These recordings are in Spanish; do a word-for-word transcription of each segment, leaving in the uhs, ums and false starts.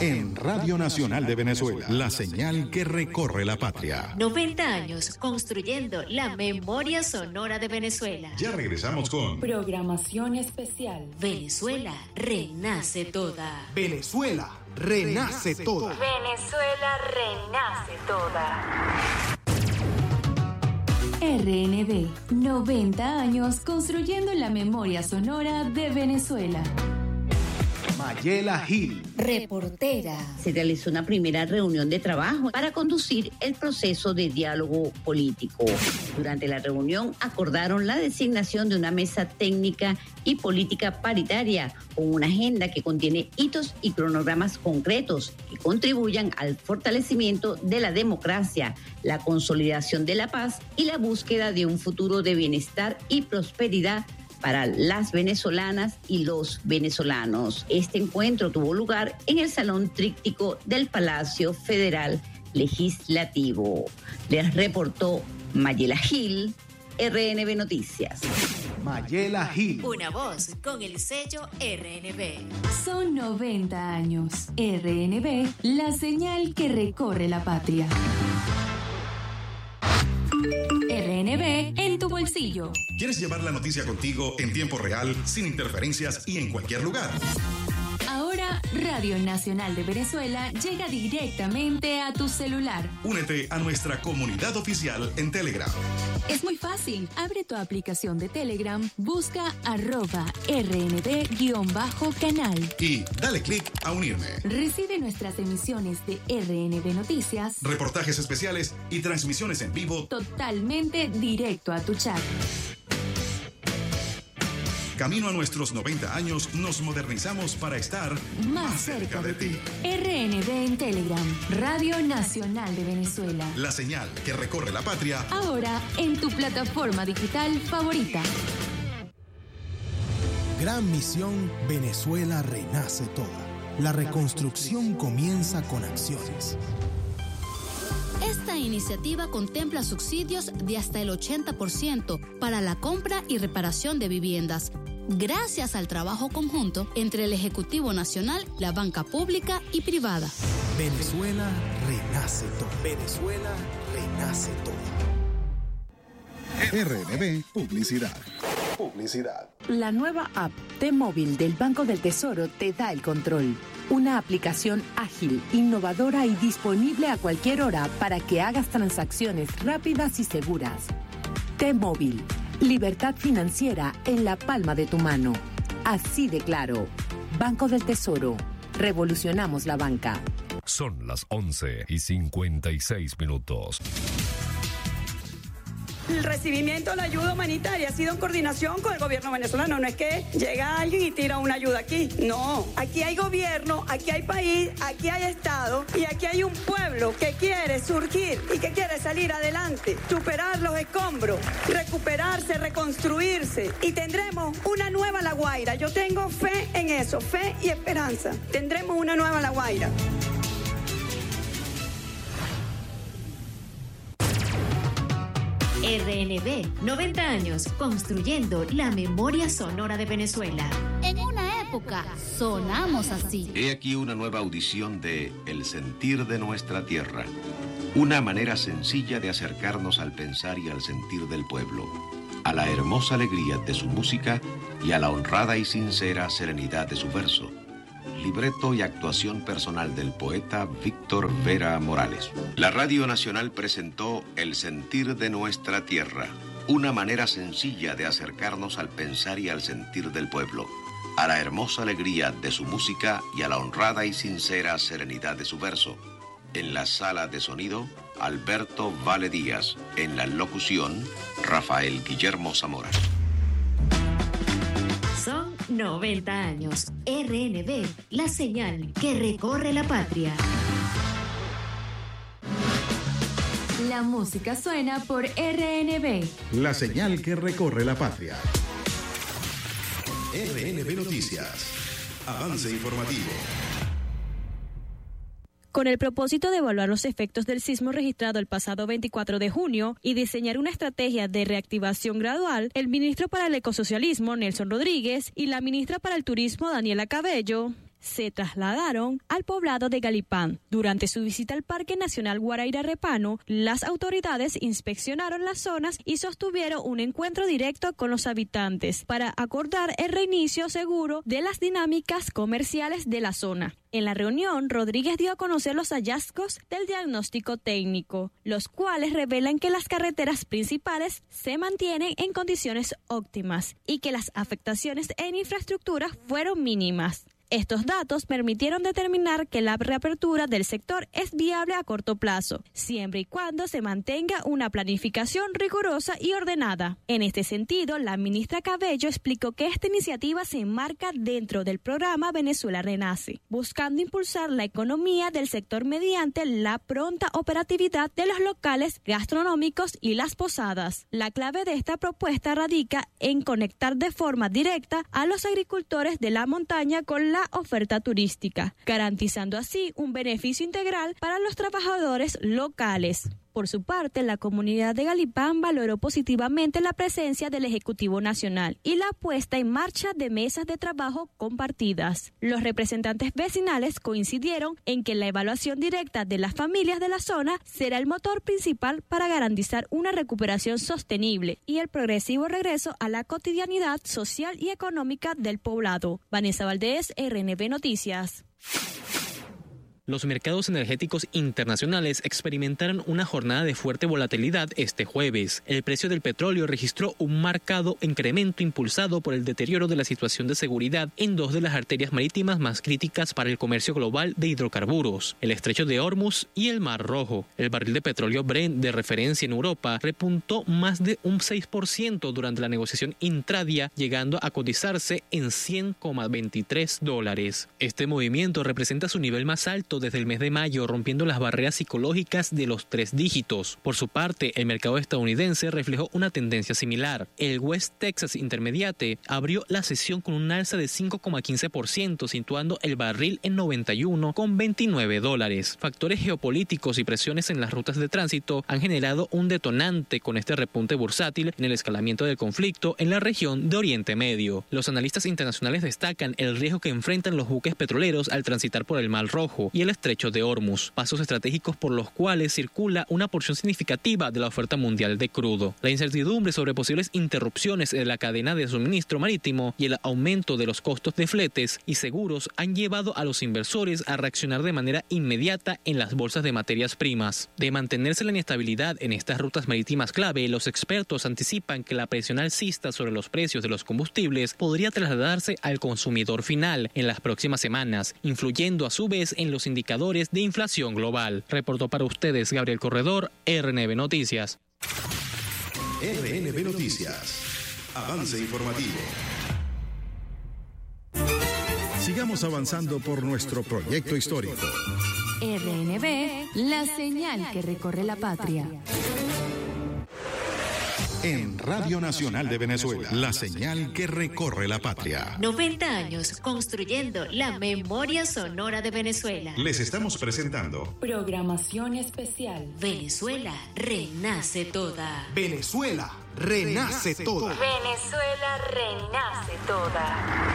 en Radio Nacional de Venezuela, la señal que recorre la patria. noventa años construyendo la memoria sonora de Venezuela. Ya regresamos con programación especial. Venezuela renace toda. Venezuela renace toda. Venezuela renace toda. R N V, noventa años construyendo la memoria sonora de Venezuela. Mayela Gil, reportera. Se realizó una primera reunión de trabajo para conducir el proceso de diálogo político. Durante la reunión acordaron la designación de una mesa técnica y política paritaria con una agenda que contiene hitos y cronogramas concretos que contribuyan al fortalecimiento de la democracia, la consolidación de la paz y la búsqueda de un futuro de bienestar y prosperidad para las venezolanas y los venezolanos. Este encuentro tuvo lugar en el Salón Tríptico del Palacio Federal Legislativo. Les reportó Mayela Gil, R N V Noticias. Mayela Gil. Una voz con el sello R N V. Son noventa años. R N V, la señal que recorre la patria. R N V en tu bolsillo. ¿Quieres llevar la noticia contigo en tiempo real, sin interferencias y en cualquier lugar? Ahora, Radio Nacional de Venezuela llega directamente a tu celular. Únete a nuestra comunidad oficial en Telegram. Es muy fácil. Abre tu aplicación de Telegram, busca arroba R N V-canal. Y dale clic a unirme. Recibe nuestras emisiones de R N V Noticias, reportajes especiales y transmisiones en vivo totalmente directo a tu chat. Camino a nuestros noventa años, nos modernizamos para estar más, más cerca, cerca de ti. R N V en Telegram, Radio Nacional de Venezuela. La señal que recorre la patria. Ahora en tu plataforma digital favorita. Gran misión, Venezuela renace toda. La reconstrucción comienza con acciones. Esta iniciativa contempla subsidios de hasta el ochenta por ciento para la compra y reparación de viviendas, gracias al trabajo conjunto entre el Ejecutivo Nacional, la banca pública y privada. Venezuela renace todo. Venezuela renace todo. R N V Publicidad. Publicidad. La nueva app T-Móvil del Banco del Tesoro te da el control. Una aplicación ágil, innovadora y disponible a cualquier hora para que hagas transacciones rápidas y seguras. T-Móvil. Libertad financiera en la palma de tu mano. Así de claro. Banco del Tesoro. Revolucionamos la banca. Son las once y cincuenta y seis minutos. El recibimiento de la ayuda humanitaria ha sido en coordinación con el gobierno venezolano. No es que llega alguien y tira una ayuda aquí. No, aquí hay gobierno, aquí hay país, aquí hay Estado y aquí hay un pueblo que quiere surgir y que quiere salir adelante, superar los escombros, recuperarse, reconstruirse y tendremos una nueva La Guaira. Yo tengo fe en eso, fe y esperanza. Tendremos una nueva La Guaira. R N V, noventa años construyendo la memoria sonora de Venezuela. En una época sonamos así. He aquí una nueva audición de El sentir de nuestra tierra. Una manera sencilla de acercarnos al pensar y al sentir del pueblo, a la hermosa alegría de su música y a la honrada y sincera serenidad de su verso. Libreto y actuación personal del poeta Víctor Vera Morales. La Radio Nacional presentó El sentir de nuestra tierra, una manera sencilla de acercarnos al pensar y al sentir del pueblo, a la hermosa alegría de su música y a la honrada y sincera serenidad de su verso. En la sala de sonido, Alberto Vale Díaz. En la locución, Rafael Guillermo Zamora. Son noventa años. R N V, la señal que recorre la patria. La música suena por R N V. La señal que recorre la patria. R N V Noticias. Avance informativo. Con el propósito de evaluar los efectos del sismo registrado el pasado veinticuatro de junio y diseñar una estrategia de reactivación gradual, el ministro para el Ecosocialismo, Nelson Rodríguez, y la ministra para el Turismo, Daniela Cabello, se trasladaron al poblado de Galipán. Durante su visita al Parque Nacional Guaraíra Repano, las autoridades inspeccionaron las zonas y sostuvieron un encuentro directo con los habitantes para acordar el reinicio seguro de las dinámicas comerciales de la zona. En la reunión, Rodríguez dio a conocer los hallazgos del diagnóstico técnico, los cuales revelan que las carreteras principales se mantienen en condiciones óptimas y que las afectaciones en infraestructura fueron mínimas. Estos datos permitieron determinar que la reapertura del sector es viable a corto plazo, siempre y cuando se mantenga una planificación rigurosa y ordenada. En este sentido, la ministra Cabello explicó que esta iniciativa se enmarca dentro del programa Venezuela Renace, buscando impulsar la economía del sector mediante la pronta operatividad de los locales gastronómicos y las posadas. La clave de esta propuesta radica en conectar de forma directa a los agricultores de la montaña con la oferta turística, garantizando así un beneficio integral para los trabajadores locales. Por su parte, la comunidad de Galipán valoró positivamente la presencia del Ejecutivo Nacional y la puesta en marcha de mesas de trabajo compartidas. Los representantes vecinales coincidieron en que la evaluación directa de las familias de la zona será el motor principal para garantizar una recuperación sostenible y el progresivo regreso a la cotidianidad social y económica del poblado. Vanessa Valdés, R N B Noticias. Los mercados energéticos internacionales experimentaron una jornada de fuerte volatilidad este jueves. El precio del petróleo registró un marcado incremento impulsado por el deterioro de la situación de seguridad en dos de las arterias marítimas más críticas para el comercio global de hidrocarburos, el estrecho de Hormuz y el Mar Rojo. El barril de petróleo Brent de referencia en Europa repuntó más de un seis por ciento durante la negociación intradía, llegando a cotizarse en cien coma veintitrés dólares. Este movimiento representa su nivel más alto desde el mes de mayo, rompiendo las barreras psicológicas de los tres dígitos. Por su parte, el mercado estadounidense reflejó una tendencia similar. El West Texas Intermediate abrió la sesión con un alza de cinco coma quince por ciento, situando el barril en noventa y uno coma veintinueve dólares. Factores geopolíticos y presiones en las rutas de tránsito han generado un detonante con este repunte bursátil en el escalamiento del conflicto en la región de Oriente Medio. Los analistas internacionales destacan el riesgo que enfrentan los buques petroleros al transitar por el Mar Rojo y el estrecho de Hormuz, pasos estratégicos por los cuales circula una porción significativa de la oferta mundial de crudo. La incertidumbre sobre posibles interrupciones de la cadena de suministro marítimo y el aumento de los costos de fletes y seguros han llevado a los inversores a reaccionar de manera inmediata en las bolsas de materias primas. De mantenerse la inestabilidad en estas rutas marítimas clave, los expertos anticipan que la presión alcista sobre los precios de los combustibles podría trasladarse al consumidor final en las próximas semanas, influyendo a su vez en los indicadores de inflación global. Reportó para ustedes Gabriel Corredor, R N B Noticias. R N B Noticias. Avance informativo. Sigamos avanzando por nuestro proyecto histórico. R N B, la señal que recorre la patria. En Radio Nacional de Venezuela, la señal que recorre la patria. noventa años construyendo la memoria sonora de Venezuela. Les estamos presentando Programación especial. Venezuela renace toda. Venezuela renace toda. Venezuela renace toda.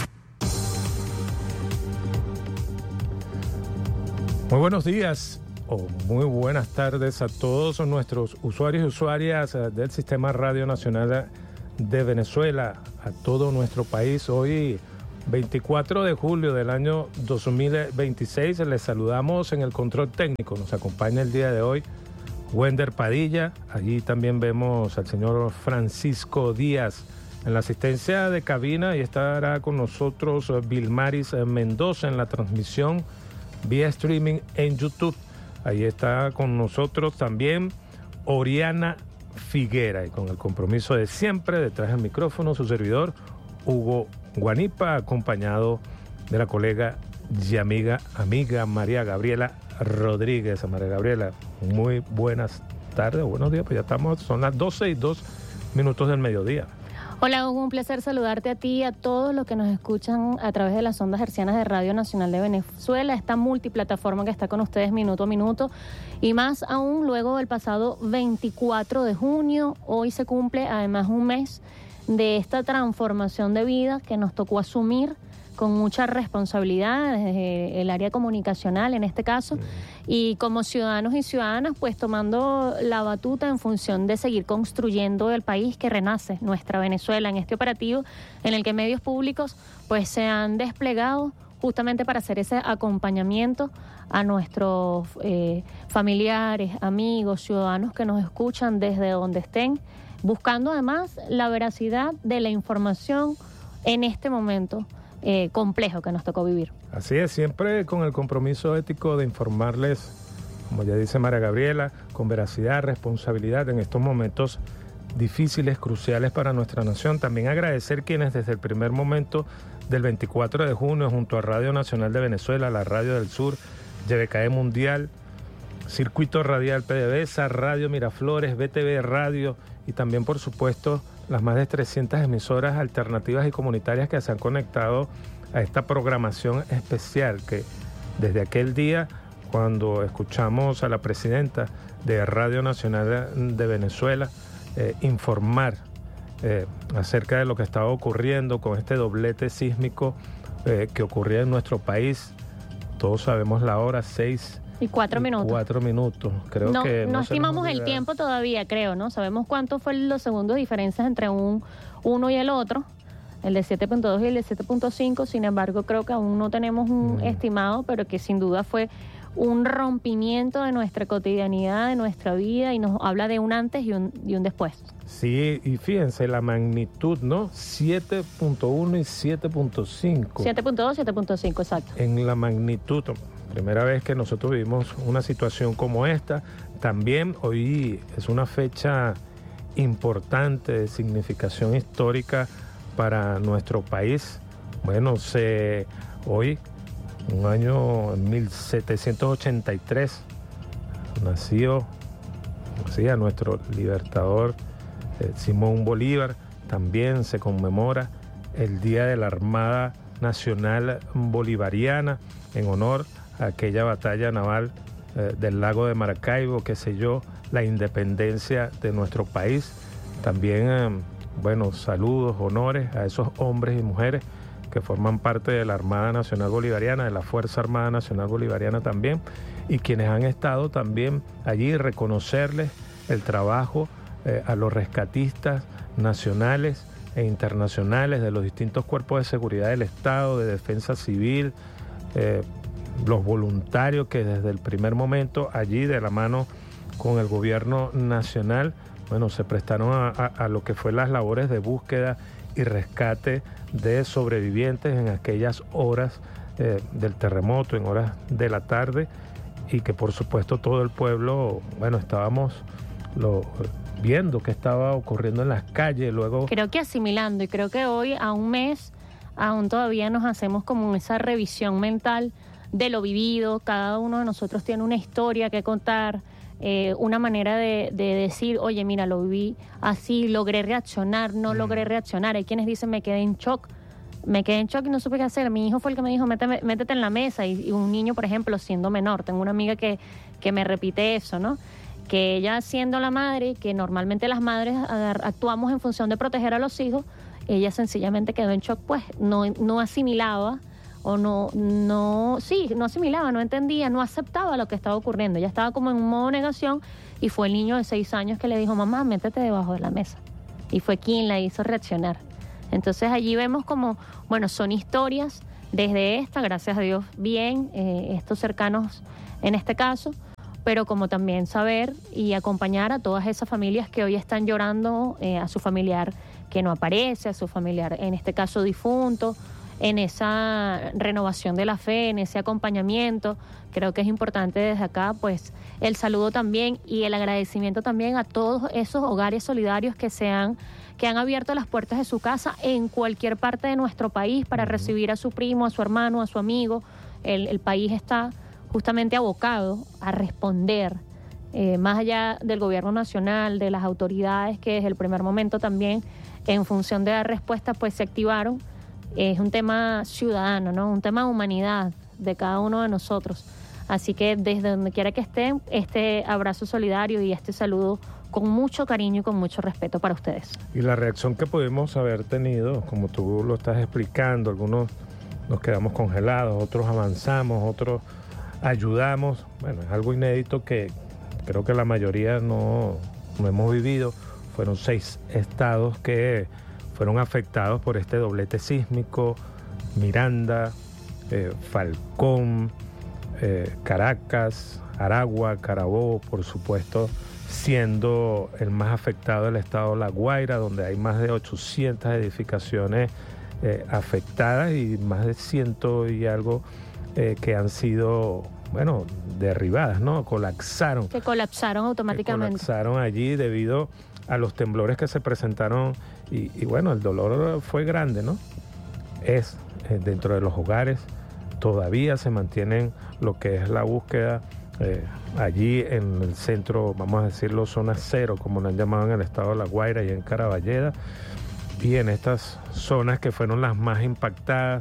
Muy buenos días o muy buenas tardes a todos nuestros usuarios y usuarias del Sistema Radio Nacional de Venezuela, a todo nuestro país. Hoy, veinticuatro de julio del año dos mil veintiséis, les saludamos en el control técnico. Nos acompaña el día de hoy Wender Padilla. Allí también vemos al señor Francisco Díaz en la asistencia de cabina, y estará con nosotros Vilmaris Mendoza en la transmisión vía streaming en YouTube. Ahí está con nosotros también Oriana Figuera, y con el compromiso de siempre, detrás del micrófono, su servidor Hugo Guanipa, acompañado de la colega y amiga, amiga María Gabriela Rodríguez. María Gabriela, muy buenas tardes, buenos días, pues ya estamos, son las doce y dos minutos del mediodía. Hola Hugo, un placer saludarte a ti y a todos los que nos escuchan a través de las ondas hercianas de Radio Nacional de Venezuela, esta multiplataforma que está con ustedes minuto a minuto, y más aún luego del pasado veinticuatro de junio. Hoy se cumple además un mes de esta transformación de vida que nos tocó asumir con mucha responsabilidad desde el área comunicacional en este caso, y como ciudadanos y ciudadanas pues tomando la batuta en función de seguir construyendo el país que renace, nuestra Venezuela, en este operativo en el que medios públicos pues se han desplegado justamente para hacer ese acompañamiento a nuestros eh, familiares, amigos, ciudadanos que nos escuchan desde donde estén, buscando además la veracidad de la información en este momento Eh, complejo que nos tocó vivir. Así es, siempre con el compromiso ético de informarles, como ya dice María Gabriela, con veracidad, responsabilidad en estos momentos difíciles, cruciales para nuestra nación. También agradecer quienes desde el primer momento del veinticuatro de junio, junto a Radio Nacional de Venezuela, la Radio del Sur, Y B K E Mundial, Circuito Radial PDVSA, Radio Miraflores, B T V Radio y también, por supuesto, las más de trescientas emisoras alternativas y comunitarias que se han conectado a esta programación especial que desde aquel día, cuando escuchamos a la presidenta de Radio Nacional de Venezuela eh, informar eh, acerca de lo que estaba ocurriendo con este doblete sísmico eh, que ocurría en nuestro país, todos sabemos la hora, seis y cuatro minutos. Cuatro minutos, creo no, que... No, no estimamos el idea. tiempo todavía, creo, ¿no? Sabemos cuánto fue los segundos de diferencias entre un uno y el otro, el de siete punto dos y el de siete punto cinco, sin embargo creo que aún no tenemos un mm. estimado, pero que sin duda fue un rompimiento de nuestra cotidianidad, de nuestra vida, y nos habla de un antes y un, y un después. Sí, y fíjense la magnitud, ¿no? siete punto uno y siete punto cinco. siete punto dos, siete punto cinco, exacto. En la magnitud, primera vez que nosotros vivimos una situación como esta. También hoy es una fecha importante de significación histórica para nuestro país. Bueno, se, hoy, un año mil setecientos ochenta y tres, nació, nacía nuestro libertador eh, Simón Bolívar. También se conmemora el Día de la Armada Nacional Bolivariana en honor a aquella batalla naval eh, del lago de Maracaibo que selló la independencia de nuestro país. También, eh, bueno, saludos, honores a esos hombres y mujeres que forman parte de la Armada Nacional Bolivariana, de la Fuerza Armada Nacional Bolivariana también, y quienes han estado también allí, reconocerles el trabajo eh, a los rescatistas nacionales e internacionales de los distintos cuerpos de seguridad del Estado, de defensa civil, eh, los voluntarios que desde el primer momento allí de la mano con el gobierno nacional, bueno, se prestaron a, a, a lo que fue las labores de búsqueda y rescate de sobrevivientes en aquellas horas eh, del terremoto, en horas de la tarde, y que por supuesto todo el pueblo, bueno, estábamos lo, viendo qué estaba ocurriendo en las calles, luego... Creo que asimilando, y creo que hoy, a un mes, aún todavía nos hacemos como esa revisión mental de lo vivido. Cada uno de nosotros tiene una historia que contar, eh, una manera de, de decir, oye, mira, lo viví así, logré reaccionar, no mm. logré reaccionar. Hay quienes dicen, me quedé en shock, me quedé en shock y no supe qué hacer. Mi hijo fue el que me dijo, métete, métete en la mesa. Y, y un niño, por ejemplo, siendo menor, tengo una amiga que, que me repite eso, ¿no? Que ella siendo la madre, que normalmente las madres actuamos en función de proteger a los hijos, ella sencillamente quedó en shock, pues no, no asimilaba o no, no, sí, no asimilaba, no entendía, no aceptaba lo que estaba ocurriendo. Ella estaba como en un modo negación y fue el niño de seis años que le dijo, mamá, métete debajo de la mesa. Y fue quien la hizo reaccionar. Entonces allí vemos como, bueno, son historias desde esta, gracias a Dios, bien, eh, estos cercanos en este caso, pero como también saber y acompañar a todas esas familias que hoy están llorando eh, a su familiar que no aparece, a su familiar, en este caso difunto, en esa renovación de la fe, en ese acompañamiento. Creo que es importante desde acá, pues, el saludo también y el agradecimiento también a todos esos hogares solidarios que se han, que han abierto las puertas de su casa en cualquier parte de nuestro país para recibir a su primo, a su hermano, a su amigo. El, el país está justamente abocado a responder, eh, más allá del gobierno nacional, de las autoridades que desde el primer momento también, en función de dar respuesta, pues se activaron. Es un tema ciudadano, ¿no? Un tema de humanidad de cada uno de nosotros. Así que desde donde quiera que estén, este abrazo solidario y este saludo con mucho cariño y con mucho respeto para ustedes. Y la reacción que pudimos haber tenido, como tú lo estás explicando, algunos nos quedamos congelados, otros avanzamos, otros ayudamos. Bueno, es algo inédito que creo que la mayoría no, no hemos vivido. Fueron seis estados que fueron afectados por este doblete sísmico: Miranda, eh, Falcón, eh, Caracas, Aragua, Carabobo, por supuesto, siendo el más afectado el estado La Guaira, donde hay más de ochocientas edificaciones eh, afectadas y más de ciento y algo eh, que han sido, bueno, derribadas, ¿no? Colapsaron. Que colapsaron automáticamente. Que colapsaron allí debido a los temblores que se presentaron y, y bueno, el dolor fue grande, ¿no? Es eh, dentro de los hogares, todavía se mantienen lo que es la búsqueda eh, allí en el centro, vamos a decirlo, zona cero, como lo han llamado en el estado de La Guaira y en Caraballeda, y en estas zonas que fueron las más impactadas,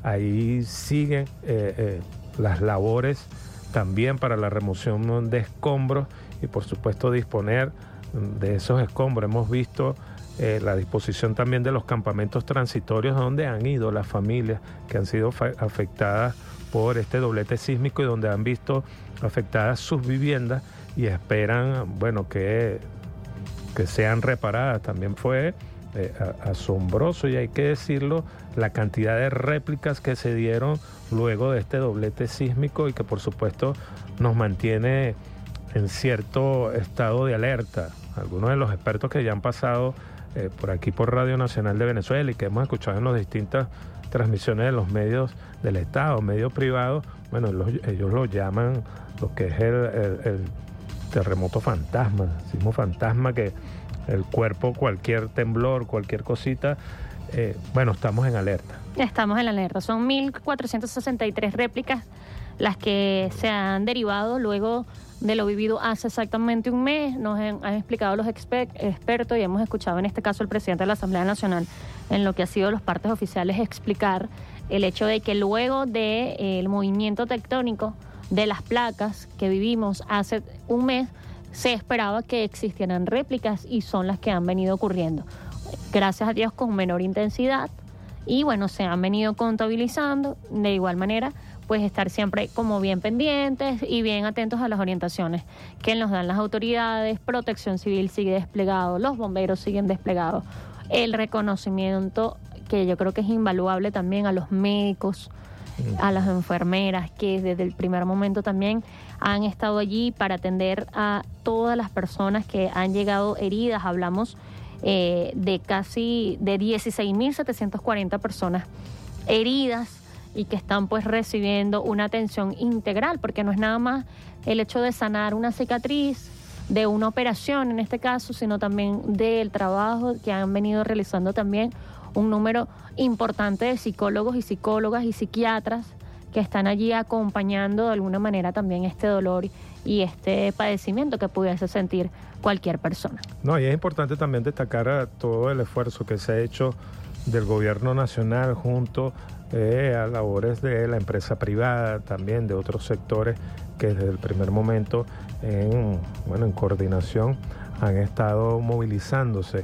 ahí siguen eh, eh, las labores también para la remoción de escombros y por supuesto disponer de esos escombros. Hemos visto eh, la disposición también de los campamentos transitorios donde han ido las familias que han sido afectadas por este doblete sísmico y donde han visto afectadas sus viviendas y esperan, bueno, que, que sean reparadas. También fue eh, asombroso, y hay que decirlo, la cantidad de réplicas que se dieron luego de este doblete sísmico y que por supuesto nos mantiene en cierto estado de alerta. Algunos de los expertos que ya han pasado eh, por aquí por Radio Nacional de Venezuela y que hemos escuchado en las distintas transmisiones de los medios del Estado, medios privados, bueno, los, ellos lo llaman lo que es el, el, el terremoto fantasma, sismo fantasma, que el cuerpo, cualquier temblor, cualquier cosita, eh, bueno, estamos en alerta. Estamos en alerta. Son mil cuatrocientas sesenta y tres réplicas las que se han derivado luego de lo vivido hace exactamente un mes. Nos han, han explicado los exper- expertos y hemos escuchado en este caso el presidente de la Asamblea Nacional en lo que ha sido los partes oficiales explicar el hecho de que luego del de, eh, movimiento tectónico de las placas que vivimos hace un mes, se esperaba que existieran réplicas y son las que han venido ocurriendo. Gracias a Dios con menor intensidad y bueno, se han venido contabilizando. De igual manera, pues estar siempre como bien pendientes y bien atentos a las orientaciones que nos dan las autoridades. Protección Civil sigue desplegado, los bomberos siguen desplegados. El reconocimiento, que yo creo que es invaluable también, a los médicos, a las enfermeras, que desde el primer momento también han estado allí para atender a todas las personas que han llegado heridas. Hablamos eh, de casi de dieciséis mil setecientas cuarenta personas heridas y que están pues recibiendo una atención integral, porque no es nada más el hecho de sanar una cicatriz de una operación en este caso, sino también del trabajo que han venido realizando también un número importante de psicólogos y psicólogas y psiquiatras que están allí acompañando de alguna manera también este dolor y este padecimiento que pudiese sentir cualquier persona. No, y es importante también destacar todo el esfuerzo que se ha hecho del gobierno nacional junto eh, a labores de la empresa privada, también de otros sectores que desde el primer momento en, bueno, en coordinación han estado movilizándose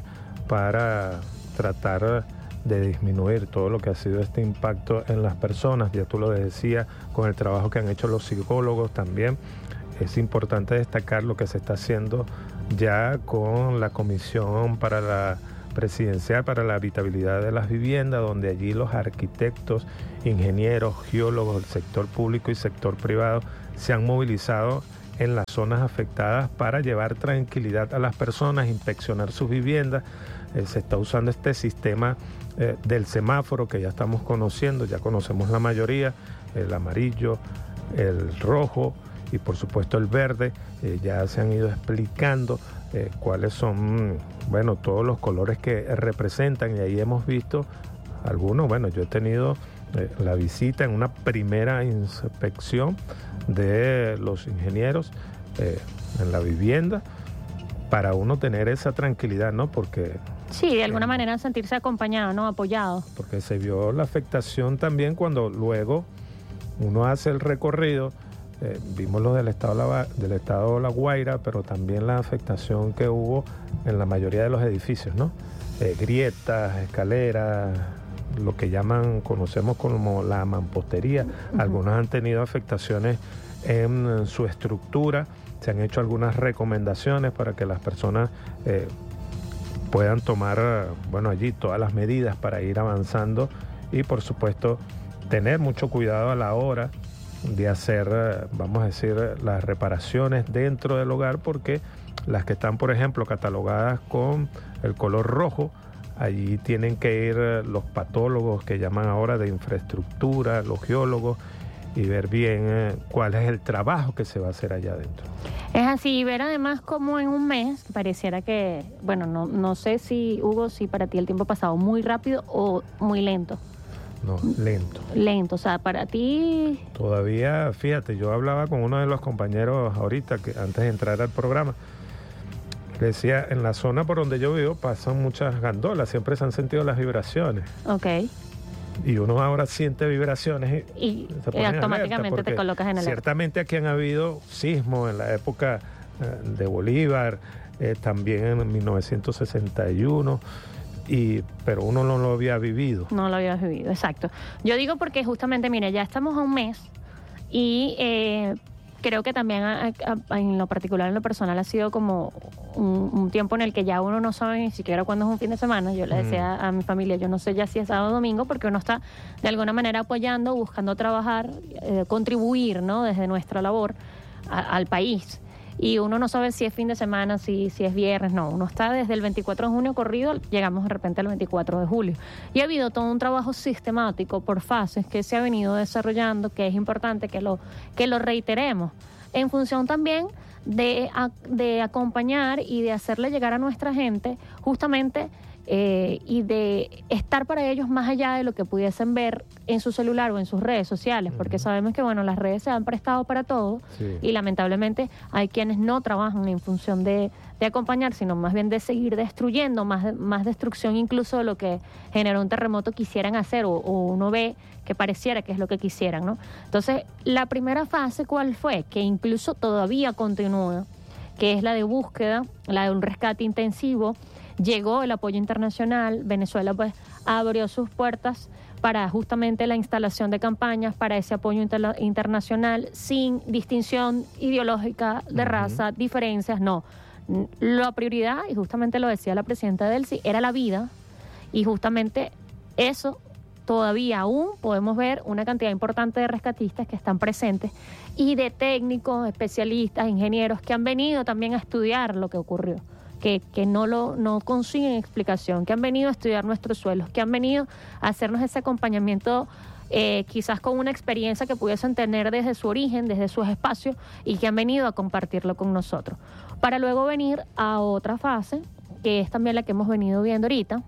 para tratar de disminuir todo lo que ha sido este impacto en las personas. Ya tú lo decías, con el trabajo que han hecho los psicólogos también. Es importante destacar lo que se está haciendo ya con la Comisión para la Presidencial para la Habitabilidad de las Viviendas, donde allí los arquitectos, ingenieros, geólogos, el sector público y sector privado se han movilizado en las zonas afectadas para llevar tranquilidad a las personas, inspeccionar sus viviendas. Eh, se está usando este sistema eh, del semáforo que ya estamos conociendo, ya conocemos la mayoría, el amarillo, el rojo y por supuesto el verde. Eh, ya se han ido explicando eh, cuáles son, bueno, todos los colores que representan, y ahí hemos visto algunos. Bueno, yo he tenido eh, la visita en una primera inspección de los ingenieros eh, en la vivienda, para uno tener esa tranquilidad, ¿no? Porque sí, de alguna eh, manera sentirse acompañado, ¿no? Apoyado. Porque se vio la afectación también cuando luego uno hace el recorrido. Eh, vimos lo del estado, la, del estado La Guaira, pero también la afectación que hubo en la mayoría de los edificios, ¿no? Eh, grietas, escaleras, lo que llaman, conocemos como la mampostería. Uh-huh. Algunos han tenido afectaciones en, en su estructura. Se han hecho algunas recomendaciones para que las personas eh, puedan tomar, bueno, allí todas las medidas para ir avanzando y, por supuesto, tener mucho cuidado a la hora de hacer, vamos a decir, las reparaciones dentro del hogar, porque las que están, por ejemplo, catalogadas con el color rojo, allí tienen que ir los patólogos que llaman ahora de infraestructura, los geólogos, y ver bien eh, cuál es el trabajo que se va a hacer allá adentro. Es así, ver además como en un mes, pareciera que, bueno, no, no sé si, Hugo, si para ti el tiempo ha pasado muy rápido o muy lento. No, lento. Lento, o sea, para ti... Todavía, fíjate, yo hablaba con uno de los compañeros ahorita, que antes de entrar al programa, le decía, en la zona por donde yo vivo pasan muchas gandolas, siempre se han sentido las vibraciones. Ok. Y uno ahora siente vibraciones y, y, y automáticamente te colocas en el ciertamente aquí han habido sismos en la época eh, de Bolívar, eh, también en mil novecientos sesenta y uno, y, pero uno no lo había vivido. No lo había vivido, exacto. Yo digo porque justamente, mire, ya estamos a un mes y eh, creo que también a, a, en lo particular, en lo personal, ha sido como un, un tiempo en el que ya uno no sabe ni siquiera cuándo es un fin de semana. Yo le decía mm. a mi familia, yo no sé ya si es sábado o domingo, porque uno está de alguna manera apoyando, buscando trabajar, eh, contribuir, ¿no?, desde nuestra labor a, al país. Y uno no sabe si es fin de semana, si, si es viernes, no. Uno está desde el veinticuatro de junio corrido, llegamos de repente al veinticuatro de julio. Y ha habido todo un trabajo sistemático por fases que se ha venido desarrollando, que es importante que lo, que lo reiteremos, en función también de, de acompañar y de hacerle llegar a nuestra gente justamente eh, y de estar para ellos más allá de lo que pudiesen ver en su celular o en sus redes sociales, porque sabemos que, bueno, las redes se han prestado para todo, sí, y lamentablemente hay quienes no trabajan en función de, de acompañar, sino más bien de seguir destruyendo, más, más destrucción incluso de lo que generó un terremoto quisieran hacer, o, o uno ve que pareciera que es lo que quisieran, ¿no? Entonces, la primera fase, ¿cuál fue? Que incluso todavía continúa, que es la de búsqueda, la de un rescate intensivo. Llegó el apoyo internacional, Venezuela pues abrió sus puertas para justamente la instalación de campañas, para ese apoyo inter- internacional, sin distinción ideológica de uh-huh. raza, diferencias, no. La prioridad, y justamente lo decía la presidenta Delcy, era la vida, y justamente eso todavía aún podemos ver una cantidad importante de rescatistas que están presentes y de técnicos, especialistas, ingenieros que han venido también a estudiar lo que ocurrió. Que, que no lo no consiguen explicación, que han venido a estudiar nuestros suelos, que han venido a hacernos ese acompañamiento eh, quizás con una experiencia que pudiesen tener desde su origen, desde sus espacios, y que han venido a compartirlo con nosotros. Para luego venir a otra fase, que es también la que hemos venido viendo ahorita,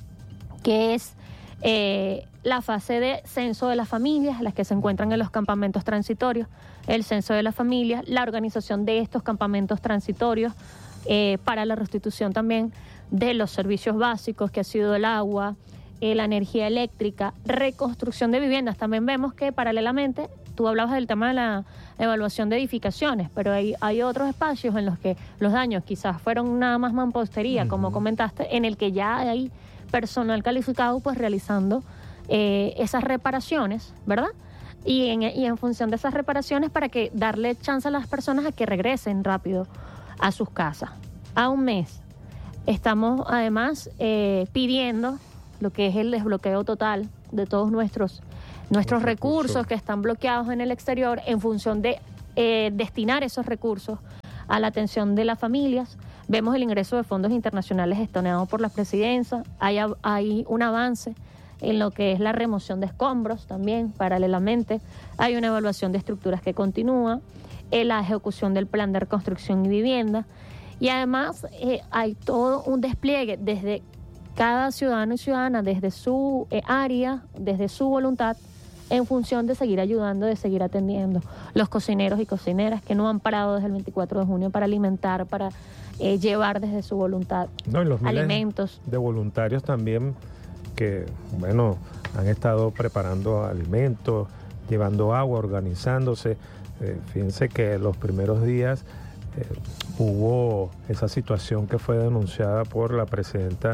que es eh, la fase de censo de las familias, las que se encuentran en los campamentos transitorios, el censo de las familias, la organización de estos campamentos transitorios, Eh, para la restitución también de los servicios básicos, que ha sido el agua, eh, la energía eléctrica, reconstrucción de viviendas. También vemos que paralelamente, tú hablabas del tema de la evaluación de edificaciones, pero hay, hay otros espacios en los que los daños quizás fueron nada más mampostería, uh-huh. como comentaste, en el que ya hay personal calificado pues realizando eh, esas reparaciones, ¿verdad? Y en, y en función de esas reparaciones, para que darle chance a las personas a que regresen rápido a sus casas. A un mes estamos además eh, pidiendo lo que es el desbloqueo total de todos nuestros nuestros recursos, recursos que están bloqueados en el exterior, en función de eh, destinar esos recursos a la atención de las familias. Vemos el ingreso de fondos internacionales gestionados por la presidencia. Hay, hay un avance en lo que es la remoción de escombros también, paralelamente. Hay una evaluación de estructuras que continúa, eh, la ejecución del plan de reconstrucción y vivienda, y además eh, hay todo un despliegue desde cada ciudadano y ciudadana, desde su eh, área, desde su voluntad, en función de seguir ayudando, de seguir atendiendo. Los cocineros y cocineras que no han parado desde el veinticuatro de junio para alimentar, para eh, llevar desde su voluntad no, y los alimentos. De voluntarios también que, bueno, han estado preparando alimentos, llevando agua, organizándose. Eh, fíjense que los primeros días eh, hubo esa situación que fue denunciada por la presidenta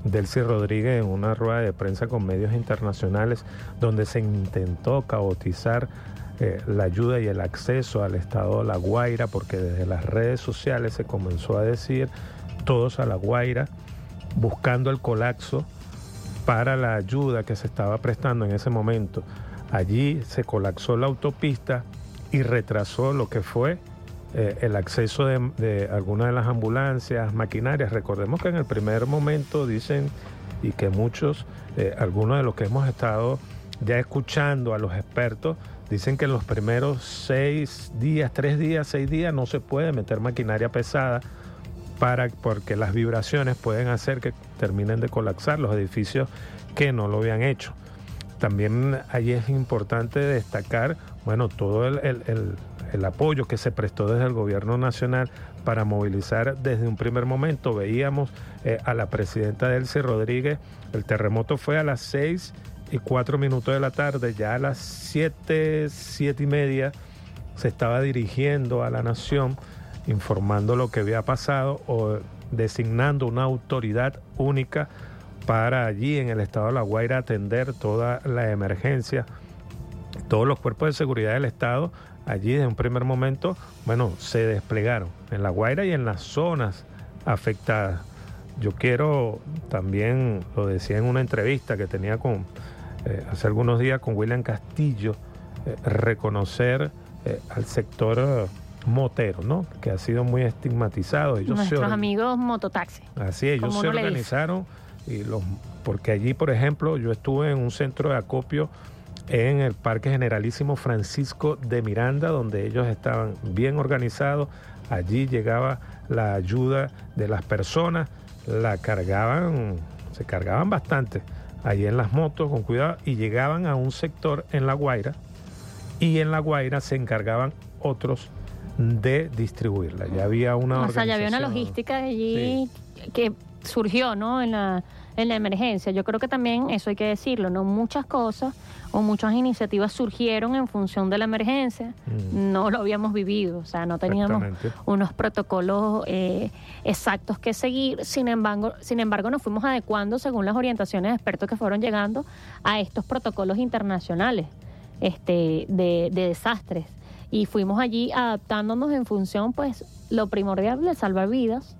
Delcy Rodríguez en una rueda de prensa con medios internacionales donde se intentó caotizar eh, la ayuda y el acceso al estado de La Guaira, porque desde las redes sociales se comenzó a decir todos a La Guaira, buscando el colapso para la ayuda que se estaba prestando en ese momento. Allí se colapsó la autopista y retrasó lo que fue eh, el acceso de, de algunas de las ambulancias, maquinarias. Recordemos que en el primer momento dicen, y que muchos, eh, algunos de los que hemos estado ya escuchando a los expertos, dicen que en los primeros seis días, tres días, seis días no se puede meter maquinaria pesada para, porque las vibraciones pueden hacer que terminen de colapsar los edificios que no lo habían hecho. También ahí es importante destacar, bueno, todo el, el, el, el apoyo que se prestó desde el gobierno nacional para movilizar desde un primer momento. Veíamos eh, a la presidenta Delcy Rodríguez, el terremoto fue a las seis y cuatro minutos de la tarde, ya a las siete, siete y media se estaba dirigiendo a la nación, informando lo que había pasado o designando una autoridad única para allí en el estado de La Guaira atender toda la emergencia. Todos los cuerpos de seguridad del estado allí desde un primer momento, bueno, se desplegaron en La Guaira y en las zonas afectadas. Yo quiero también, lo decía en una entrevista que tenía con eh, hace algunos días con William Castillo, eh, reconocer eh, al sector eh, motero, ¿no? Que ha sido muy estigmatizado. Ellos Nuestros se, amigos mototaxi. Así, ellos se organizaron y los, porque allí, por ejemplo, yo estuve en un centro de acopio en el Parque Generalísimo Francisco de Miranda, donde ellos estaban bien organizados. Allí llegaba la ayuda de las personas, la cargaban, se cargaban bastante allí en las motos con cuidado y llegaban a un sector en La Guaira y en La Guaira se encargaban otros de distribuirla. Ya había una o sea, organización. ya había una logística allí sí. que surgió, ¿no? En la, en la emergencia. Yo creo que también eso hay que decirlo, ¿no? Muchas cosas o muchas iniciativas surgieron en función de la emergencia. Mm. No lo habíamos vivido, o sea, no teníamos unos protocolos eh, exactos que seguir. Sin embargo, sin embargo, nos fuimos adecuando según las orientaciones de expertos que fueron llegando a estos protocolos internacionales este, de, de desastres. Y fuimos allí adaptándonos en función, pues, lo primordial de salvar vidas.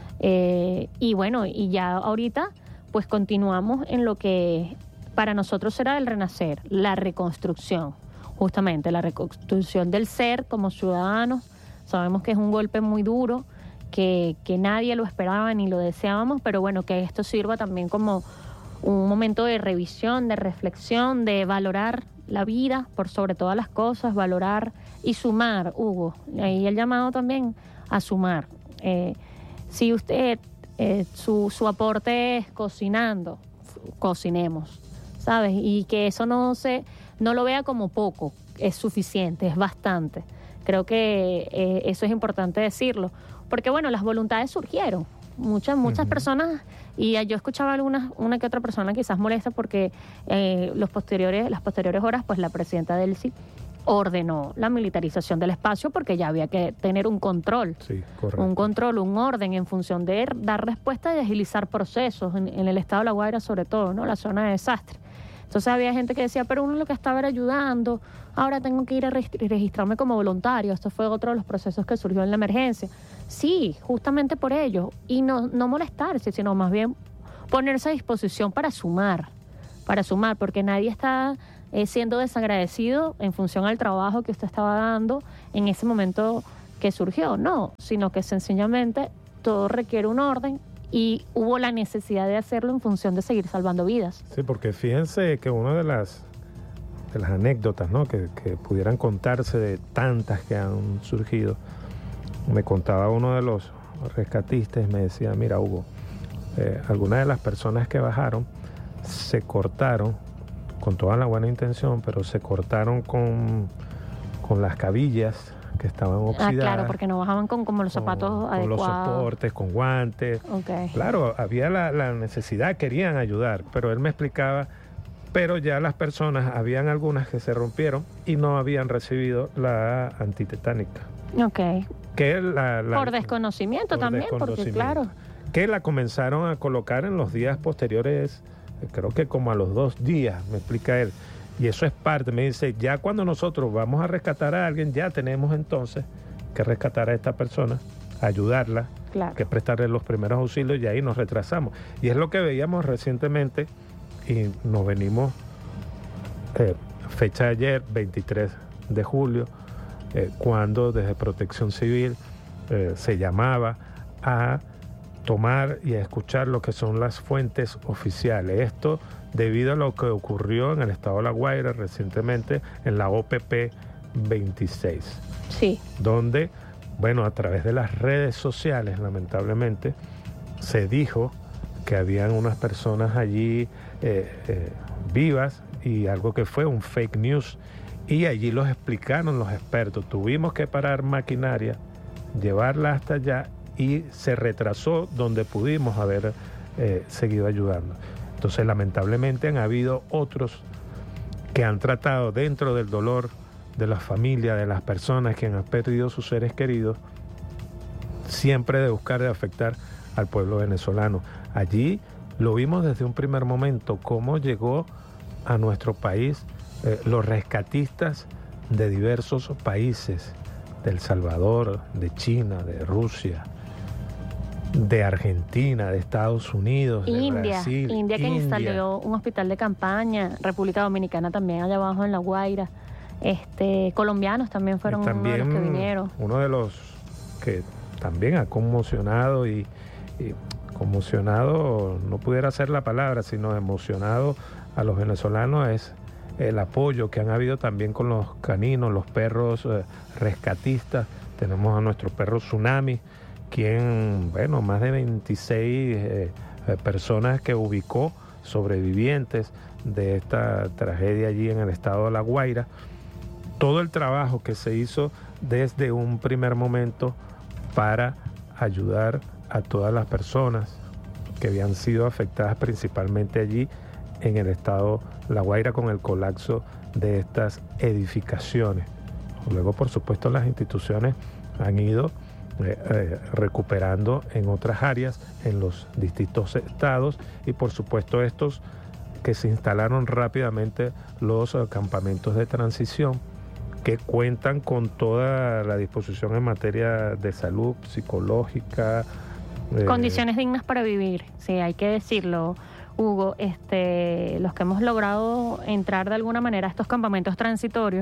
Eh, y bueno, y ya ahorita, pues, continuamos en lo que para nosotros será el renacer, la reconstrucción. Justamente, la reconstrucción del ser como ciudadanos. Sabemos que es un golpe muy duro, que, que nadie lo esperaba ni lo deseábamos, pero bueno, que esto sirva también como un momento de revisión, de reflexión, de valorar la vida por sobre todas las cosas, valorar y sumar, Hugo. Ahí el llamado también a sumar. Eh, si usted, eh, su, su aporte es cocinando, cocinemos, ¿sabes? Y que eso no se, no lo vea como poco, es suficiente, es bastante. Creo que eh, eso es importante decirlo, porque bueno, las voluntades surgieron. Muchas, muchas uh-huh. personas, y yo escuchaba algunas, una que otra persona quizás molesta porque eh, los posteriores, las posteriores horas, pues la presidenta Delcy ordenó la militarización del espacio porque ya había que tener un control, sí, correcto. un control, un orden en función de dar respuesta y agilizar procesos en, en el estado de La Guaira, sobre todo, ¿no? La zona de desastre. Entonces había gente que decía, pero uno lo que estaba era ayudando, ahora tengo que ir a registrarme como voluntario. Esto fue otro de los procesos que surgió en la emergencia. Sí, justamente por ello. Y no, no molestarse, sino más bien ponerse a disposición para sumar, para sumar, porque nadie está eh, siendo desagradecido en función al trabajo que usted estaba dando en ese momento que surgió. No, sino que sencillamente todo requiere un orden y hubo la necesidad de hacerlo en función de seguir salvando vidas. Sí, porque fíjense que una de las de las anécdotas, ¿no? que, que pudieran contarse de tantas que han surgido, me contaba uno de los rescatistas, me decía, mira Hugo, eh, algunas de las personas que bajaron se cortaron con toda la buena intención, pero se cortaron con, con las cabillas que estaban oxidadas. Ah, claro, porque no bajaban con como los zapatos con, adecuados. Con los soportes, con guantes. Okay. Claro, había la, la necesidad, querían ayudar, pero él me explicaba, pero ya las personas, habían algunas que se rompieron y no habían recibido la antitetánica. Ok. Que la, la, por desconocimiento por también, desconocimiento. porque claro. que la comenzaron a colocar en los días posteriores, creo que como a los dos días, me explica él. Y eso es parte, me dice, ya cuando nosotros vamos a rescatar a alguien, ya tenemos entonces que rescatar a esta persona, ayudarla, claro, que prestarle los primeros auxilios, y ahí nos retrasamos. Y es lo que veíamos recientemente, y nos venimos, eh, fecha de ayer, veintitrés de julio, eh, cuando desde Protección Civil eh, se llamaba a tomar y a escuchar lo que son las fuentes oficiales. Esto debido a lo que ocurrió en el estado de La Guaira recientemente en la O P P veintiséis. Sí. Donde, bueno, a través de las redes sociales, lamentablemente, se dijo que habían unas personas allí eh, eh, vivas, y algo que fue un fake news, y allí los explicaron los expertos. Tuvimos que parar maquinaria, llevarla hasta allá, y se retrasó donde pudimos haber eh, seguido ayudando. Entonces, lamentablemente, han habido otros que han tratado, dentro del dolor de las familias, de las personas que han perdido sus seres queridos, siempre de buscar de afectar al pueblo venezolano. Allí lo vimos desde un primer momento, cómo llegó a nuestro país eh, los rescatistas de diversos países, de El Salvador, de China, de Rusia, de Argentina, de Estados Unidos, de India, Brasil. India que India. instaló un hospital de campaña, República Dominicana también, allá abajo en La Guaira. Este, colombianos también fueron también uno de los que vinieron. Uno de los que también ha conmocionado y, y conmocionado, no pudiera ser la palabra, sino emocionado a los venezolanos, es el apoyo que han habido también con los caninos, los perros eh, rescatistas. Tenemos a nuestro perro Tsunami, quien, bueno, más de veintiséis eh, eh, personas que ubicó, sobrevivientes de esta tragedia allí en el estado de La Guaira. Todo el trabajo que se hizo desde un primer momento para ayudar a todas las personas que habían sido afectadas principalmente allí en el estado de La Guaira con el colapso de estas edificaciones. Luego, por supuesto, las instituciones han ido eh, eh, recuperando en otras áreas, en los distintos estados, y por supuesto estos que se instalaron rápidamente, los eh, campamentos de transición, que cuentan con toda la disposición en materia de salud psicológica. Eh, Condiciones dignas para vivir, sí, hay que decirlo, Hugo. Este, los que hemos logrado entrar de alguna manera a estos campamentos transitorios,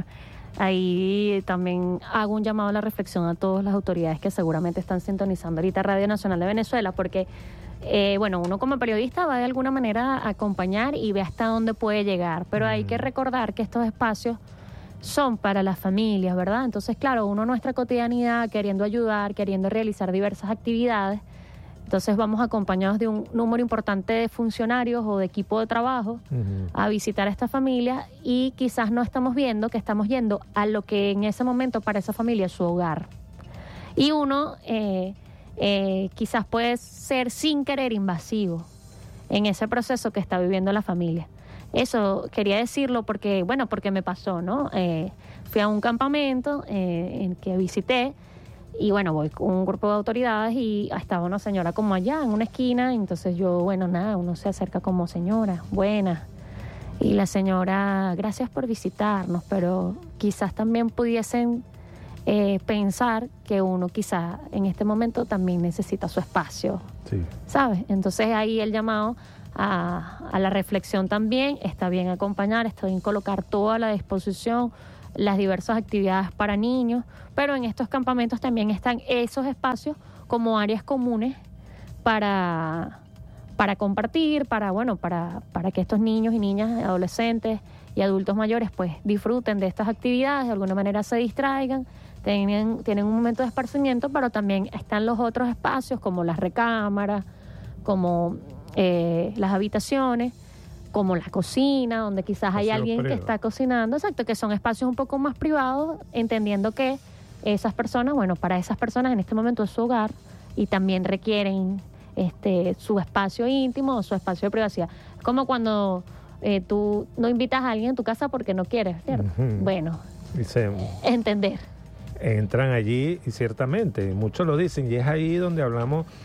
ahí también hago un llamado a la reflexión a todas las autoridades que seguramente están sintonizando ahorita Radio Nacional de Venezuela, porque eh, bueno, uno como periodista va de alguna manera a acompañar y ve hasta dónde puede llegar, pero hay que recordar que estos espacios son para las familias, ¿verdad? Entonces, claro, uno en nuestra cotidianidad, queriendo ayudar, queriendo realizar diversas actividades, entonces vamos acompañados de un número importante de funcionarios o de equipo de trabajo uh-huh. a visitar a esta familia, y quizás no estamos viendo que estamos yendo a lo que en ese momento para esa familia es su hogar. Y uno eh, eh, quizás puede ser sin querer invasivo en ese proceso que está viviendo la familia. Eso quería decirlo porque, bueno, porque me pasó, ¿no? Eh, fui a un campamento eh, en que visité, y bueno, voy con un grupo de autoridades y estaba una señora como allá en una esquina, entonces yo, bueno, nada, uno se acerca como señora, buena. Y la señora, gracias por visitarnos, pero quizás también pudiesen eh, pensar que uno quizás en este momento también necesita su espacio, sí. ¿Sabes? Entonces ahí el llamado a, a la reflexión también, está bien acompañar, está bien colocar toda la disposición, las diversas actividades para niños, pero en estos campamentos también están esos espacios como áreas comunes para, para compartir, para, bueno, para, para que estos niños y niñas, adolescentes y adultos mayores pues disfruten de estas actividades, de alguna manera se distraigan, tienen, tienen un momento de esparcimiento, pero también están los otros espacios como las recámaras, como eh, las habitaciones, como la cocina, donde quizás hay alguien que está cocinando, exacto, que son espacios un poco más privados, entendiendo que esas personas, bueno, para esas personas en este momento es su hogar y también requieren este su espacio íntimo o su espacio de privacidad. Es como cuando eh, tú no invitas a alguien a tu casa porque no quieres, ¿cierto? Uh-huh. Bueno, Dice, entender. Entran allí y ciertamente, muchos lo dicen, y es ahí donde hablamos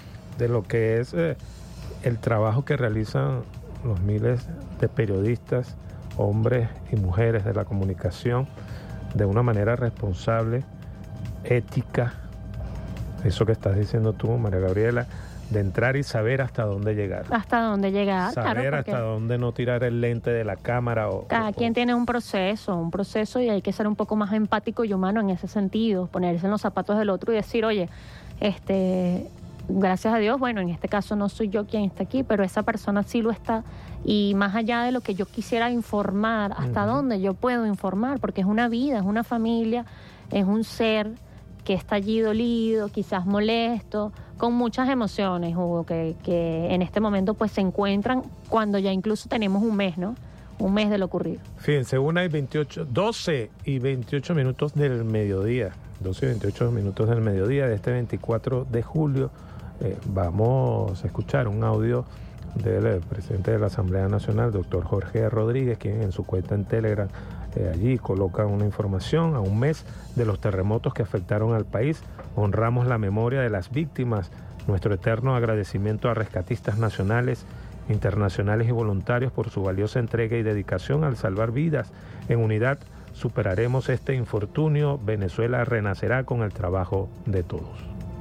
de lo que es eh, el trabajo que realizan los miles de periodistas, hombres y mujeres de la comunicación, de una manera responsable, ética, eso que estás diciendo tú, María Gabriela, de entrar y saber hasta dónde llegar. Hasta dónde llegar, saber claro, hasta dónde no tirar el lente de la cámara. O, cada o, quien tiene un proceso, un proceso y hay que ser un poco más empático y humano en ese sentido, ponerse en los zapatos del otro y decir, oye, este, gracias a Dios, bueno, en este caso no soy yo quien está aquí, pero esa persona sí lo está, y más allá de lo que yo quisiera informar, hasta uh-huh. dónde yo puedo informar, porque es una vida, es una familia, es un ser que está allí dolido, quizás molesto, con muchas emociones, Hugo, que, que en este momento pues se encuentran cuando ya incluso tenemos un mes, ¿no? Un mes de lo ocurrido. Fíjense, una y veintiocho, doce y veintiocho minutos del mediodía, doce y veintiocho minutos del mediodía de este veinticuatro de julio, eh, vamos a escuchar un audio del eh, presidente de la Asamblea Nacional, doctor Jorge Rodríguez, quien en su cuenta en Telegram Eh, allí coloca una información a un mes de los terremotos que afectaron al país. Honramos la memoria de las víctimas, nuestro eterno agradecimiento a rescatistas nacionales, internacionales y voluntarios por su valiosa entrega y dedicación al salvar vidas. En unidad superaremos este infortunio. Venezuela renacerá con el trabajo de todos.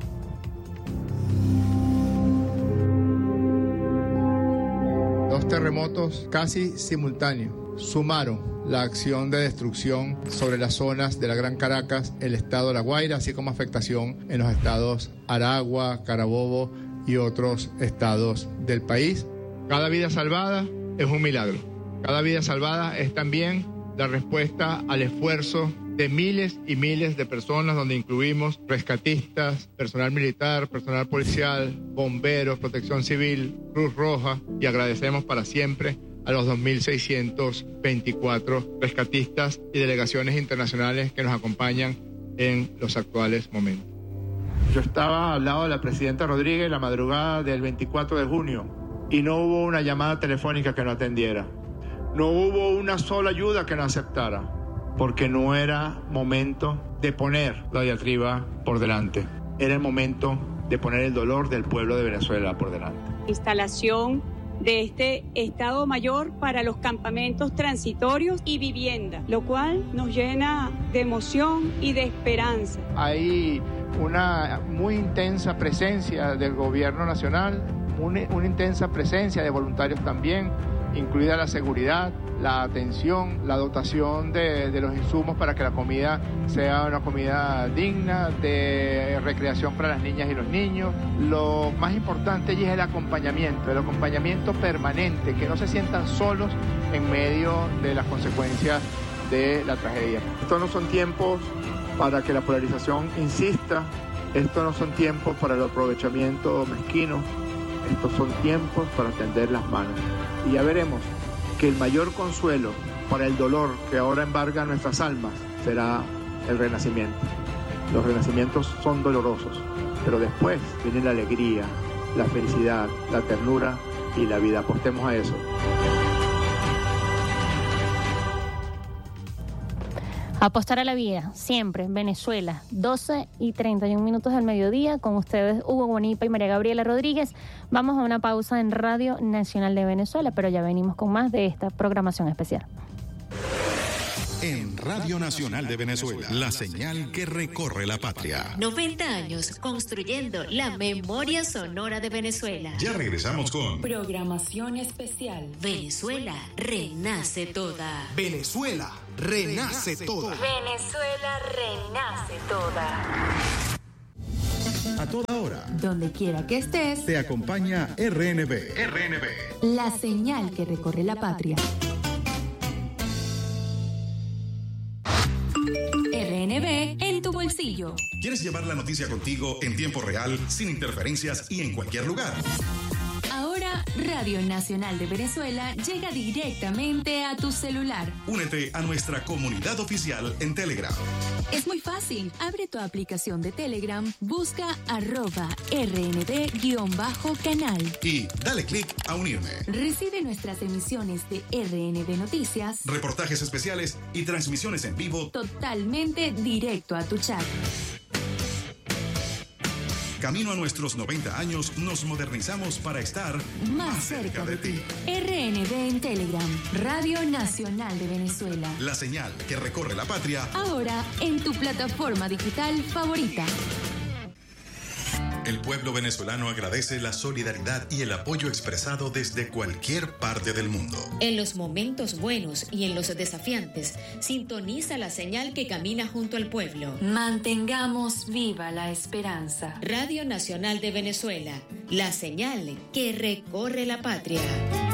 Dos terremotos casi simultáneos sumaron la acción de destrucción sobre las zonas de la Gran Caracas, el estado de La Guaira, así como afectación en los estados Aragua, Carabobo y otros estados del país. Cada vida salvada es un milagro. Cada vida salvada es también la respuesta al esfuerzo de miles y miles de personas, donde incluimos rescatistas, personal militar, personal policial, bomberos, protección civil, Cruz Roja, y agradecemos para siempre a los dos mil seiscientos veinticuatro rescatistas y delegaciones internacionales que nos acompañan en los actuales momentos. Yo estaba al lado de la presidenta Rodríguez la madrugada del veinticuatro de junio y no hubo una llamada telefónica que no atendiera. No hubo una sola ayuda que no aceptara, porque no era momento de poner la diatriba por delante. Era el momento de poner el dolor del pueblo de Venezuela por delante. Instalación de este Estado Mayor para los campamentos transitorios y vivienda, lo cual nos llena de emoción y de esperanza. Hay una muy intensa presencia del gobierno nacional, una, una intensa presencia de voluntarios también, incluida la seguridad, la atención, la dotación de, de los insumos para que la comida sea una comida digna, de recreación para las niñas y los niños. Lo más importante allí es el acompañamiento, el acompañamiento permanente, que no se sientan solos en medio de las consecuencias de la tragedia. Estos no son tiempos para que la polarización insista, estos no son tiempos para el aprovechamiento mezquino, estos son tiempos para tender las manos. Y ya veremos que el mayor consuelo para el dolor que ahora embarga nuestras almas será el renacimiento. Los renacimientos son dolorosos, pero después viene la alegría, la felicidad, la ternura y la vida. Apostemos a eso. Apostar a la vida, siempre, Venezuela, doce y treinta y un minutos del mediodía, con ustedes Hugo Bonipa y María Gabriela Rodríguez. Vamos a una pausa en Radio Nacional de Venezuela, pero ya venimos con más de esta programación especial. En Radio Nacional de Venezuela, la señal que recorre la patria. noventa años construyendo la memoria sonora de Venezuela. Ya regresamos con programación especial. Venezuela renace toda. Venezuela renace toda. Venezuela renace toda. A toda hora. Donde quiera que estés. Te acompaña R N B. R N B. La señal que recorre la patria. R N B en tu bolsillo. ¿Quieres llevar la noticia contigo en tiempo real, sin interferencias y en cualquier lugar? Ahora, Radio Nacional de Venezuela llega directamente a tu celular. Únete a nuestra comunidad oficial en Telegram. Es muy fácil. Abre tu aplicación de Telegram, busca arroba rnb-canal. Y dale clic a unirme. Recibe nuestras emisiones de R N B Noticias, reportajes especiales y transmisiones en vivo totalmente directo a tu chat. Camino a nuestros noventa años, nos modernizamos para estar más cerca de ti. R N B en Telegram, Radio Nacional de Venezuela. La señal que recorre la patria. Ahora en tu plataforma digital favorita. El pueblo venezolano agradece la solidaridad y el apoyo expresado desde cualquier parte del mundo. En los momentos buenos y en los desafiantes, sintoniza la señal que camina junto al pueblo. Mantengamos viva la esperanza. Radio Nacional de Venezuela, la señal que recorre la patria.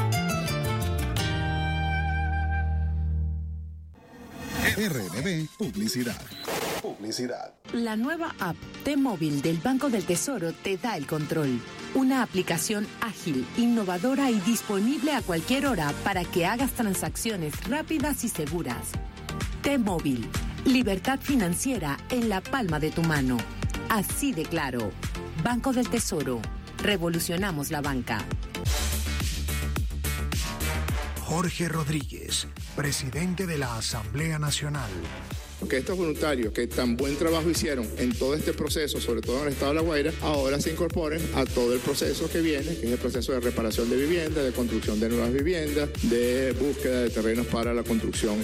R N B Publicidad. Publicidad. La nueva app T-Móvil del Banco del Tesoro te da el control. Una aplicación ágil, innovadora y disponible a cualquier hora para que hagas transacciones rápidas y seguras. T-Móvil. Libertad financiera en la palma de tu mano. Así de claro. Banco del Tesoro. Revolucionamos la banca. Jorge Rodríguez, presidente de la Asamblea Nacional. Que estos voluntarios que tan buen trabajo hicieron en todo este proceso, sobre todo en el estado de La Guaira, ahora se incorporen a todo el proceso que viene, que es el proceso de reparación de viviendas, de construcción de nuevas viviendas, de búsqueda de terrenos para la construcción.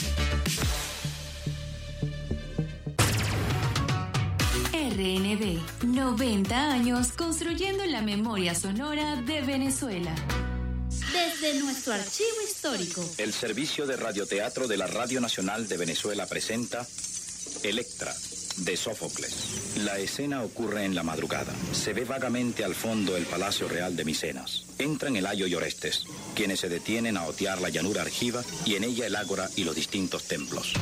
R N B, noventa años construyendo la memoria sonora de Venezuela. Desde nuestro archivo histórico. El servicio de radioteatro de la Radio Nacional de Venezuela presenta Electra, de Sófocles. La escena ocurre en la madrugada. Se ve vagamente al fondo el Palacio Real de Micenas. Entran Elayo y Orestes, quienes se detienen a otear la llanura argiva y en ella el ágora y los distintos templos.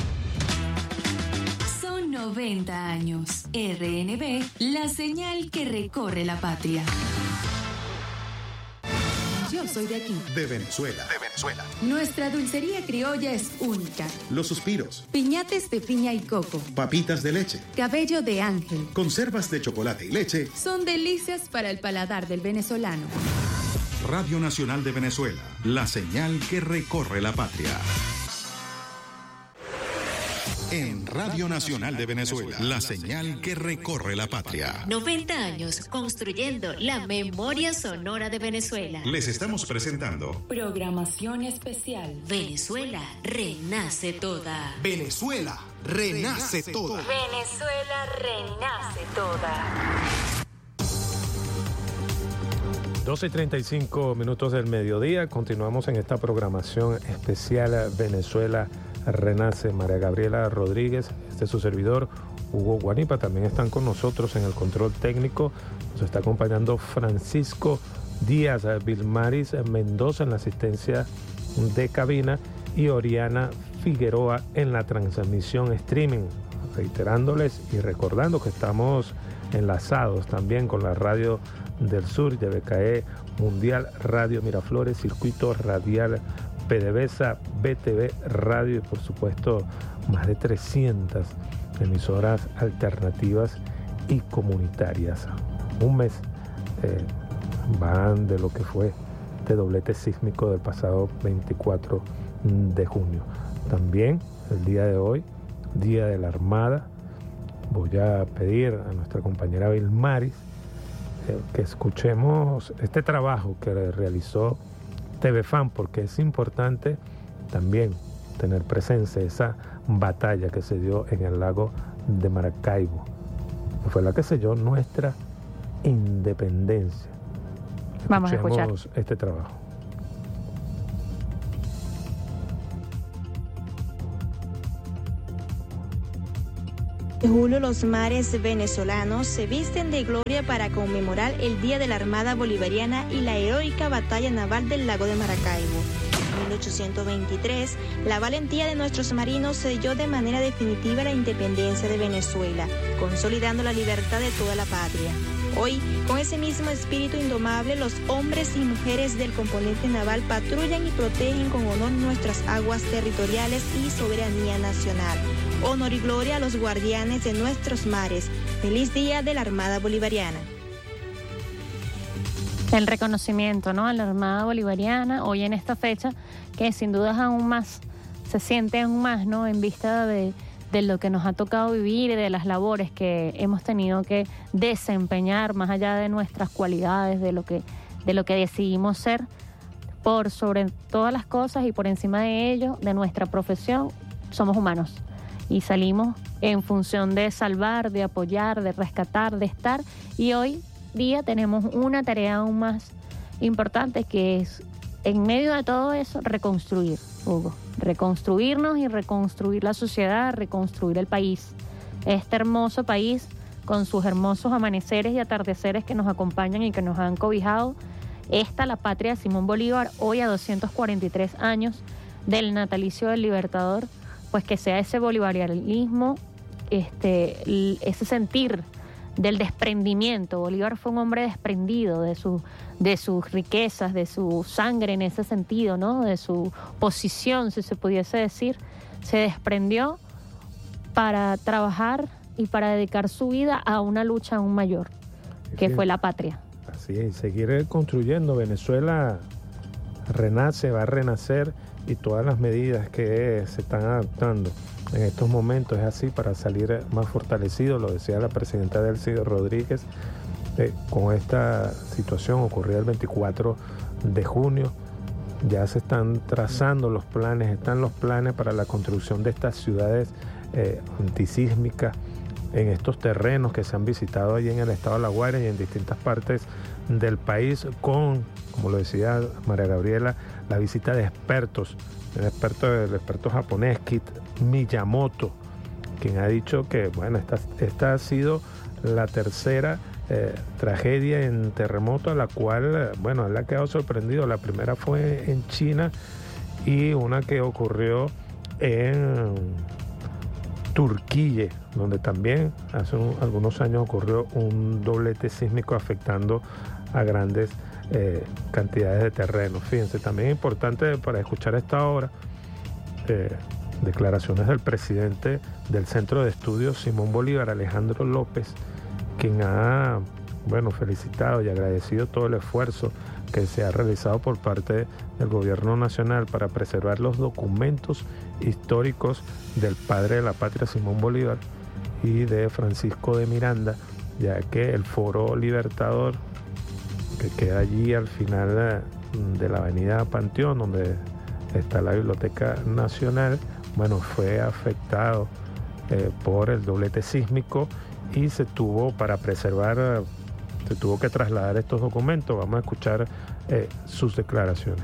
Son noventa años. R N B, la señal que recorre la patria. Yo soy de aquí. De Venezuela. De Venezuela. Nuestra dulcería criolla es única. Los suspiros. Piñates de piña y coco. Papitas de leche. Cabello de ángel. Conservas de chocolate y leche. Son delicias para el paladar del venezolano. Radio Nacional de Venezuela. La señal que recorre la patria. En Radio Nacional de Venezuela, la señal que recorre la patria. noventa años construyendo la memoria sonora de Venezuela. Les estamos presentando Programación especial. Venezuela renace toda. Venezuela renace toda. Venezuela renace toda. doce y treinta y cinco minutos del mediodía. Continuamos en esta programación especial Venezuela Renace. María Gabriela Rodríguez, este es su servidor, Hugo Guanipa. También están con nosotros en el control técnico. Nos está acompañando Francisco Díaz, Vilmaris Mendoza en la asistencia de cabina y Oriana Figueroa en la transmisión streaming. Reiterándoles y recordando que estamos enlazados también con la Radio del Sur, Y B K E Mundial, Radio Miraflores, Circuito Radial PDVSA, B T V Radio y por supuesto más de trescientas emisoras alternativas y comunitarias. Un mes eh, van de lo que fue este doblete sísmico del pasado veinticuatro de junio. También el día de hoy, Día de la Armada, voy a pedir a nuestra compañera Vilmaris eh, que escuchemos este trabajo que realizó T V Fan, porque es importante también tener presencia esa batalla que se dio en el lago de Maracaibo, que fue la que selló nuestra independencia. Vamos a escuchar este trabajo. En julio los mares venezolanos se visten de gloria para conmemorar el Día de la Armada Bolivariana y la heroica batalla naval del lago de Maracaibo. En mil ochocientos veintitrés, la valentía de nuestros marinos selló de manera definitiva la independencia de Venezuela, consolidando la libertad de toda la patria. Hoy, con ese mismo espíritu indomable, los hombres y mujeres del componente naval patrullan y protegen con honor nuestras aguas territoriales y soberanía nacional. Honor y gloria a los guardianes de nuestros mares. Feliz Día de la Armada Bolivariana. El reconocimiento, ¿no?, a la Armada Bolivariana hoy en esta fecha, que sin duda aún más se siente aún más, ¿no?, en vista de, de lo que nos ha tocado vivir y de las labores que hemos tenido que desempeñar, más allá de nuestras cualidades, de lo que, de lo que decidimos ser, por sobre todas las cosas y por encima de ello, de nuestra profesión, somos humanos. Y salimos en función de salvar, de apoyar, de rescatar, de estar. Y hoy día tenemos una tarea aún más importante, que es, en medio de todo eso, reconstruir, Hugo. Reconstruirnos y reconstruir la sociedad, reconstruir el país. Este hermoso país, con sus hermosos amaneceres y atardeceres que nos acompañan y que nos han cobijado. Esta, la patria de Simón Bolívar, hoy a doscientos cuarenta y tres años del natalicio del Libertador, pues que sea ese bolivarianismo, este, ese sentir del desprendimiento. Bolívar fue un hombre desprendido de, su, de sus riquezas, de su sangre en ese sentido, ¿no? De su posición, si se pudiese decir. Se desprendió para trabajar y para dedicar su vida a una lucha aún mayor, que sí, fue la patria. Así es, seguir construyendo. Venezuela renace, va a renacer, y todas las medidas que se están adoptando en estos momentos es así, para salir más fortalecido. Lo decía la presidenta Delcy Rodríguez, eh, con esta situación ocurrida el veinticuatro de junio, ya se están trazando los planes, están los planes para la construcción de estas ciudades eh, antisísmicas en estos terrenos que se han visitado allí en el estado de La Guaira y en distintas partes del país, con, como lo decía María Gabriela, la visita de expertos, el experto, el experto japonés Kit Miyamoto, quien ha dicho que, bueno, esta, esta ha sido la tercera eh, tragedia en terremoto a la cual, bueno, él ha quedado sorprendido. La primera fue en China y una que ocurrió en Turquía, donde también hace un, algunos años ocurrió un doblete sísmico afectando a grandes eh, cantidades de terreno. Fíjense, también es importante para escuchar a esta hora eh, declaraciones del presidente del Centro de Estudios Simón Bolívar, Alejandro López, quien ha, bueno, felicitado y agradecido todo el esfuerzo que se ha realizado por parte del gobierno nacional para preservar los documentos históricos del padre de la patria, Simón Bolívar, y de Francisco de Miranda, ya que el Foro Libertador, que queda allí al final de la avenida Panteón, donde está la Biblioteca Nacional, bueno, fue afectado eh, por el doblete sísmico, y se tuvo, para preservar, se tuvo que trasladar estos documentos. Vamos a escuchar eh, sus declaraciones.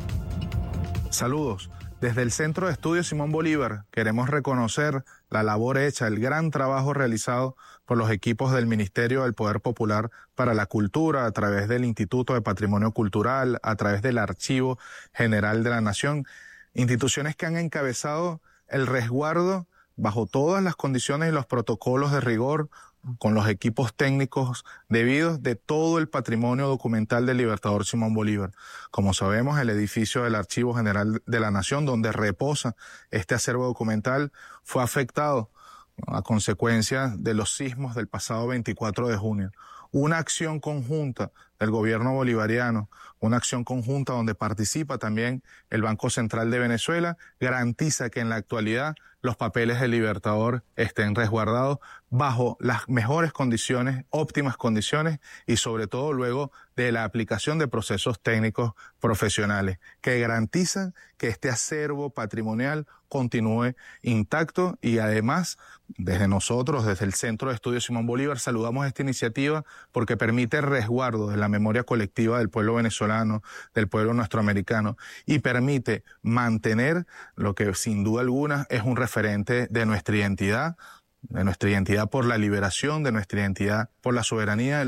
Saludos. Desde el Centro de Estudios Simón Bolívar queremos reconocer la labor hecha, el gran trabajo realizado por los equipos del Ministerio del Poder Popular para la Cultura, a través del Instituto de Patrimonio Cultural, a través del Archivo General de la Nación, instituciones que han encabezado el resguardo bajo todas las condiciones y los protocolos de rigor, con los equipos técnicos debidos, de todo el patrimonio documental del Libertador Simón Bolívar. Como sabemos, el edificio del Archivo General de la Nación, donde reposa este acervo documental, fue afectado a consecuencia de los sismos del pasado veinticuatro de junio. Una acción conjunta del gobierno bolivariano, una acción conjunta donde participa también el Banco Central de Venezuela, garantiza que en la actualidad los papeles del Libertador estén resguardados bajo las mejores condiciones, óptimas condiciones, y sobre todo luego de la aplicación de procesos técnicos profesionales que garantizan que este acervo patrimonial continúe intacto. Y además, desde nosotros, desde el Centro de Estudios Simón Bolívar, saludamos esta iniciativa porque permite el resguardo de la memoria colectiva del pueblo venezolano, del pueblo nuestroamericano, y permite mantener lo que sin duda alguna es un referente de nuestra identidad, de nuestra identidad por la liberación, de nuestra identidad por la soberanía.